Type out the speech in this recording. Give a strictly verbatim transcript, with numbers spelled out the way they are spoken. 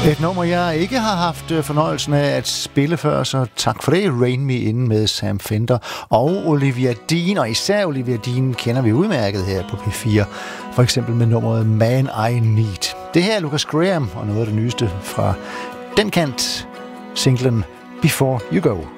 Et nummer, jeg ikke har haft fornøjelsen af at spille før, så tak for det. Rain Me In med Sam Fender og Olivia Dean, og især Olivia Dean kender vi udmærket her på P fire, for eksempel med nummeret Man I Need. Det her er Lucas Graham og noget af det nyeste fra den kant, singlen Before You Go.